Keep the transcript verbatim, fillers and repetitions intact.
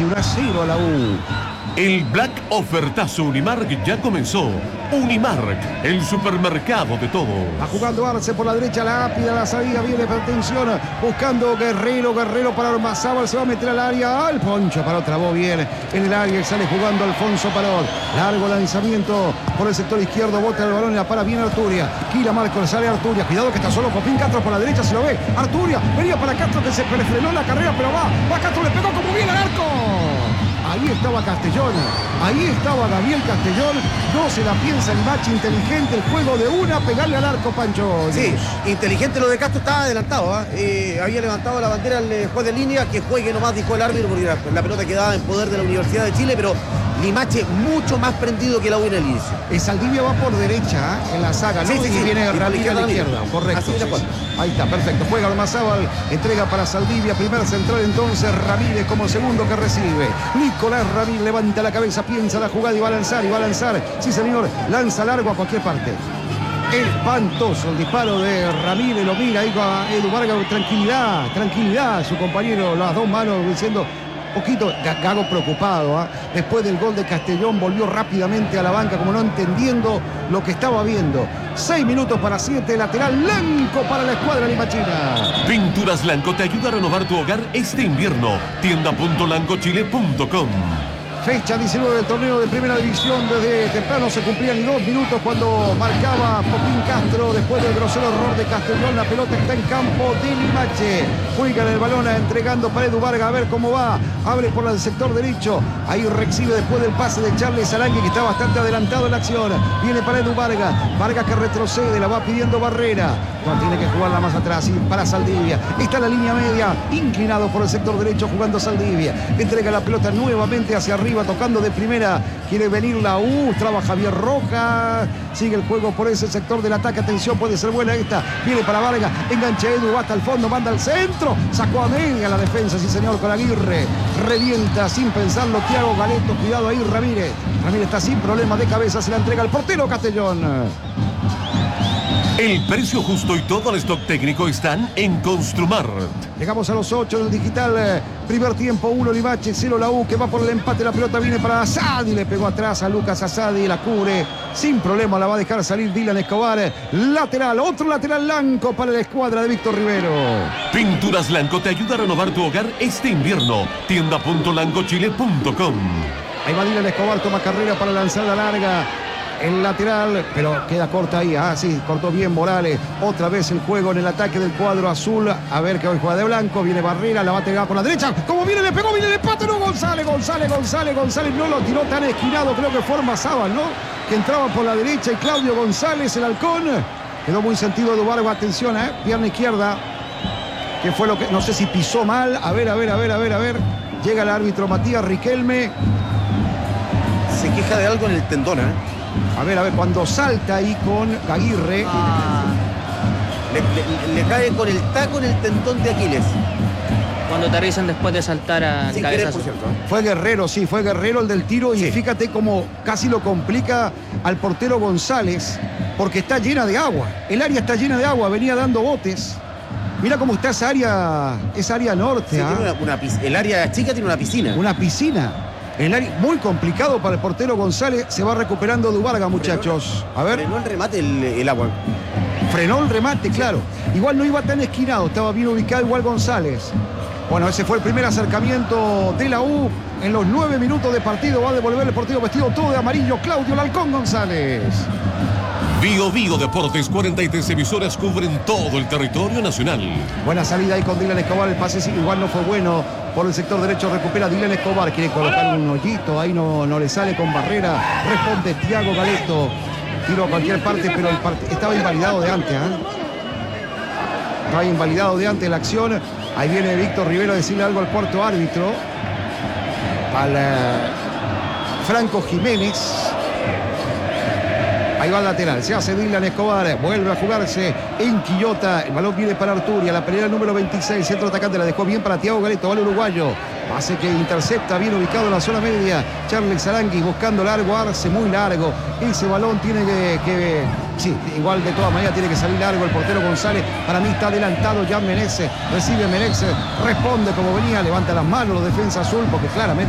Limache, uno a cero a la U. El Black Ofertazo Unimark ya comenzó. Unimark, el supermercado de todo. Va jugando Arce por la derecha, la Ápida, la salida viene, pero atención, buscando Guerrero, Guerrero para Ormazábal, se va a meter al área, al Poncho, Parot trabó bien en el área y sale jugando Alfonso Parot. Largo lanzamiento por el sector izquierdo, bota el balón y la para bien Arturia. Quila Marcos, sale Arturia, cuidado que está solo Copín Castro por la derecha, se lo ve. Arturia, venía para Castro que se frenó la carrera, pero va, va Castro, le pegó como bien al arco. Ahí estaba Castellón, ahí estaba Gabriel Castellón, no se la piensa el match, inteligente el juego de una, pegarle al arco, Pancho. Sí, inteligente lo de Castro, estaba adelantado, ¿eh? Eh, había levantado la bandera al eh, juez de línea, que juegue nomás, dijo el árbitro, porque la, la pelota quedaba en poder de la Universidad de Chile, pero Limache mucho más prendido que la U en el inicio. El Saldivia va por derecha ¿eh? en la saga, ¿no? Sí, sí, y sí. viene Ramírez a la izquierda, correcto. Así Sí, sí. Ahí está, perfecto. Juega Ormazábal, entrega para Saldivia, primer central entonces, Ramírez como segundo que recibe. Nicolás Ramírez levanta la cabeza, piensa la jugada y va a lanzar, y va a lanzar. Sí, señor, lanza largo a cualquier parte. Espantoso el disparo de Ramírez, lo mira ahí a Edu Vargas, tranquilidad, tranquilidad, su compañero, las dos manos diciendo... Poquito Gago preocupado, ¿eh? Después del gol de Castellón volvió rápidamente a la banca como no entendiendo lo que estaba viendo. Seis minutos para siete, lateral Lanco para la escuadra limachina. Pinturas Lanco te ayuda a renovar tu hogar este invierno. tienda punto lanco chile punto com. Fecha diecinueve del torneo de primera división. Desde temprano se cumplían y dos minutos cuando marcaba Popín Castro. Después del grosero error de Castellón, la pelota está en campo de Limache. Juegan el balón entregando para Edu Vargas. A ver cómo va. Abre por el sector derecho. Ahí recibe después del pase de Charles Arangui, que está bastante adelantado en la acción. Viene para Edu Vargas. Vargas que retrocede, la va pidiendo Barrera. No tiene que jugarla más atrás. Y para Saldivia. Está la línea media. Inclinado por el sector derecho jugando Saldivia. Entrega la pelota nuevamente hacia arriba. Tocando de primera, quiere venir la U, traba Javier Rojas, sigue el juego por ese sector del ataque, atención, puede ser buena esta, viene para Vargas, engancha Edu, va hasta el fondo, manda al centro, sacó a media la defensa, sí señor, con Aguirre, revienta sin pensarlo Thiago Galeto, cuidado ahí Ramírez, Ramírez está sin problemas de cabeza, se la entrega al portero Castellón. El precio justo y todo el stock técnico están en Construmart. Llegamos a los ocho del digital. Primer tiempo, uno Limache, cero la U, que va por el empate. La pelota viene para Asadi. Le pegó atrás a Lucas Asadi. La cubre. Sin problema la va a dejar salir Dylan Escobar. Lateral, otro lateral Lanco para la escuadra de Víctor Rivero. Pinturas Lanco te ayuda a renovar tu hogar este invierno. tienda punto lanco chile punto com. Ahí va Dylan Escobar, toma carrera para lanzar la larga. El lateral, pero queda corta ahí. Ah, sí, cortó bien Morales. Otra vez el juego en el ataque del cuadro azul. A ver que hoy juega de blanco. Viene Barrera, la va a pegar por la derecha. Como viene, le pegó, viene el empate. No, González, González, González, González. No lo tiró tan esquinado. Creo que fue Ormazábal, ¿no? Que entraba por la derecha y Claudio González, el halcón. Quedó muy sentido de Vargas. Atención, ¿eh? Pierna izquierda. Que fue lo que, no sé si pisó mal. A ver, a ver, a ver, a ver, a ver. Llega el árbitro Matías Riquelme. Se queja de algo en el tendón, ¿eh? A ver, a ver, cuando salta ahí con Aguirre. Ah, le, le, le cae con el taco en el tendón de Aquiles. Cuando te avisan después de saltar a Sin querer, cabezazo. por cierto, ¿eh? Fue Guerrero, sí, fue Guerrero el del tiro. Sí. Y fíjate cómo casi lo complica al portero González, porque está llena de agua. El área está llena de agua, venía dando botes. Mira cómo está esa área, esa área norte. Sí, ¿ah? tiene una, una, el área chica tiene una piscina. Una piscina. El área muy complicado para el portero González. Se va recuperando Duvarga, muchachos. A ver. Frenó el remate el, el agua. Frenó el remate, claro. Igual no iba tan esquinado, estaba bien ubicado igual González. Bueno, ese fue el primer acercamiento de la U. En los nueve minutos de partido va a devolver el partido vestido todo de amarillo Claudio Halcón González. Bio Bio Deportes, cuarenta y tres emisoras cubren todo el territorio nacional. Buena salida ahí con Dylan Escobar, el pase sí, igual no fue bueno. Por el sector derecho recupera Dylan Escobar, quiere colocar un hoyito, ahí no, no le sale con Barrera. Responde Thiago Galeto. Tiro a cualquier parte, pero el part... estaba invalidado de antes, ¿eh? Estaba invalidado de antes la acción. Ahí viene Víctor Rivero a decirle algo al cuarto árbitro. Al uh, Franco Jiménez. Ahí va el lateral, se hace Dylan Escobar, vuelve a jugarse en Quillota, el balón viene para Arturia, la pelea número veintiséis, centro atacante, la dejó bien para Thiago Galeto, va el uruguayo, pase que intercepta, bien ubicado en la zona media, Charles Arangui buscando largo, Arce muy largo, ese balón tiene que, que, sí, igual de todas maneras tiene que salir largo el portero González, para mí está adelantado ya Menezes, recibe Menezes, responde como venía, levanta las manos los defensa azul, porque claramente